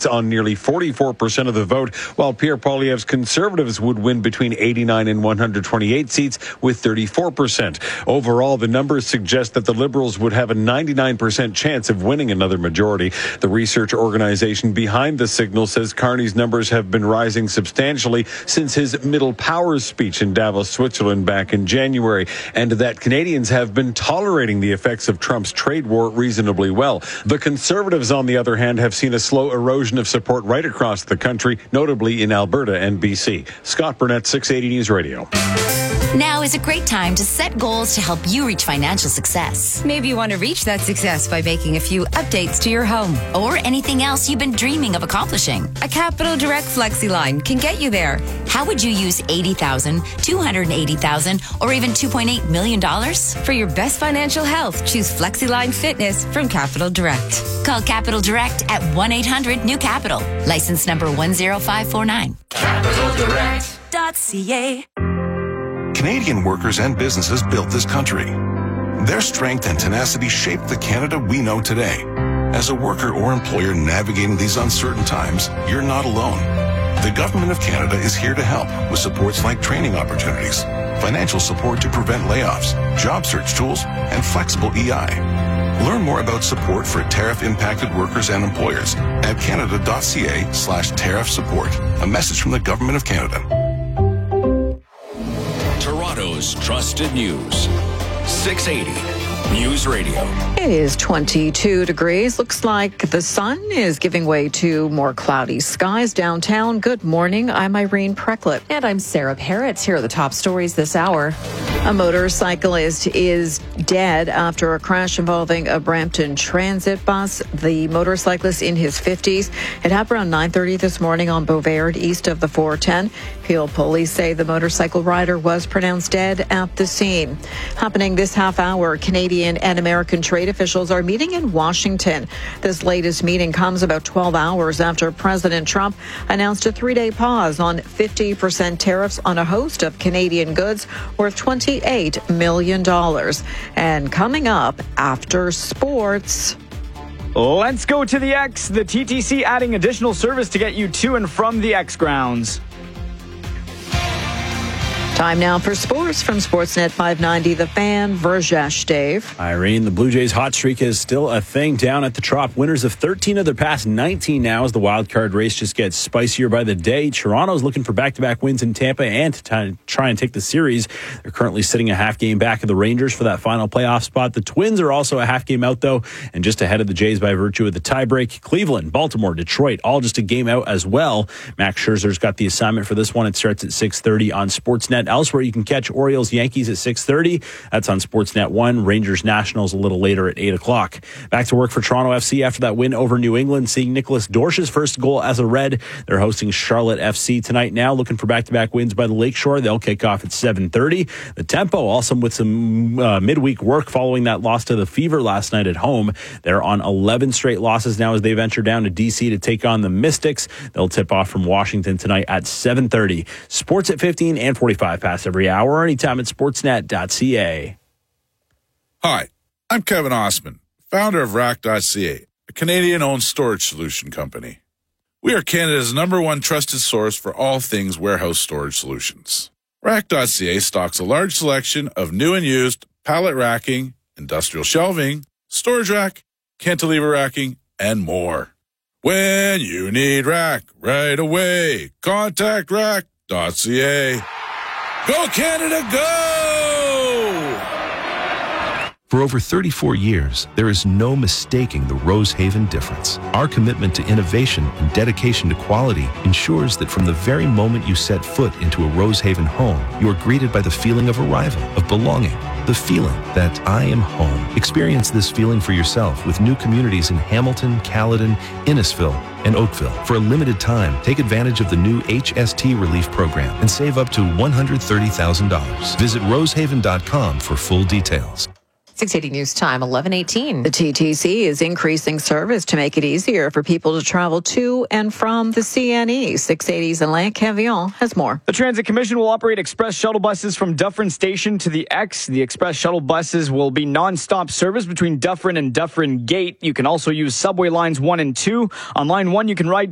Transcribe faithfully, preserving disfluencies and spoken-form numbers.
seats on nearly forty-four percent of the vote, while Pierre Poilievre's Conservatives would win between eighty-nine and one hundred twenty-eight seats with thirty-four percent. Overall, the numbers suggest that the Liberals would have a ninety-nine percent chance of winning another majority. The research organization behind the Signal says Carney's numbers have been rising substantially since his Middle Powers speech in Davos, Switzerland back in January, and that Canadians have been tolerating the effects of Trump's trade war reasonably well. The Conservatives, on the other hand, have seen a slow erosion of support right across the country, notably in Alberta and B C. Scott Burnett, six eighty News Radio. Now is a great time to set goals to help you reach financial success. Maybe you want to reach that success by making a few updates to your home. Or anything else you've been dreaming of accomplishing. A Capital Direct Flexi line can get you there. How would you use eighty thousand dollars, two hundred eighty thousand dollars, or even two point eight million dollars? For your best financial health, choose FlexiLine Fitness from Capital Direct. Call Capital Direct at one eight hundred new capital. License number one zero five four nine. capital direct dot c a. Canadian workers and businesses built this country. Their strength and tenacity shaped the Canada we know today. As a worker or employer navigating these uncertain times, you're not alone. The Government of Canada is here to help with supports like training opportunities, financial support to prevent layoffs, job search tools, and flexible E I. Learn more about support for tariff-impacted workers and employers at canada.ca slash tariff support. A message from the Government of Canada. Toronto's trusted news. six eighty News Radio. It is twenty-two degrees. Looks like the sun is giving way to more cloudy skies downtown. Good morning. I'm Irene Precklett. And I'm Sarah Parrott. Here are the top stories this hour. A motorcyclist is dead after a crash involving a Brampton Transit bus. The motorcyclist in his fifties. It happened around nine thirty this morning on Beauvais, east of the four ten. Peel police say the motorcycle rider was pronounced dead at the scene. Happening this half hour, Canadian and American trade officials are meeting in Washington. This latest meeting comes about twelve hours after President Trump announced a three-day pause on fifty percent tariffs on a host of Canadian goods worth twenty-eight million dollars. And coming up after sports... Let's go to the X. The T T C adding additional service to get you to and from the X grounds. Time now for sports from Sportsnet five ninety, The Fan. Verjesh, Dave. Irene, the Blue Jays hot streak is still a thing down at the Trop. Winners of thirteen of their past nineteen now as the wild card race just gets spicier by the day. Toronto's looking for back-to-back wins in Tampa and to try and take the series. They're currently sitting a half game back of the Rangers for that final playoff spot. The Twins are also a half game out, though, and just ahead of the Jays by virtue of the tiebreak. Cleveland, Baltimore, Detroit, all just a game out as well. Max Scherzer's got the assignment for this one. It starts at six thirty on Sportsnet. Elsewhere, you can catch Orioles Yankees at six thirty. That's on Sportsnet one. Rangers Nationals a little later at eight o'clock. Back to work for Toronto F C after that win over New England, seeing Nicholas Dorsch's first goal as a Red. They're hosting Charlotte F C tonight now, looking for back-to-back wins by the Lakeshore. They'll kick off at seven thirty. The Tempo also with some uh, midweek work following that loss to the Fever last night at home. They're on eleven straight losses now as they venture down to D C to take on the Mystics. They'll tip off from Washington tonight at seven thirty. Sports at fifteen and forty-five past every hour, anytime at sportsnet dot c a. Hi, I'm Kevin Osman, founder of rack dot c a, a Canadian-owned storage solution company. We are Canada's number one trusted source for all things warehouse storage solutions. rack dot c a stocks a large selection of new and used pallet racking, industrial shelving, storage rack, cantilever racking, and more. When you need rack right away, contact rack dot c a. Go Canada, go! For over thirty-four years, there is no mistaking the Rosehaven difference. Our commitment to innovation and dedication to quality ensures that from the very moment you set foot into a Rosehaven home, you are greeted by the feeling of arrival, of belonging, the feeling that I am home. Experience this feeling for yourself with new communities in Hamilton, Caledon, Innisfil, and Oakville. For a limited time, take advantage of the new H S T Relief Program and save up to one hundred thirty thousand dollars. Visit rosehaven dot com for full details. six eighty News Time, eleven eighteen. The T T C is increasing service to make it easier for people to travel to and from the C N E. six eighty's Alain Cavillon has more. The Transit Commission will operate express shuttle buses from Dufferin Station to the X. The express shuttle buses will be non-stop service between Dufferin and Dufferin Gate. You can also use subway lines one and two. On line one, you can ride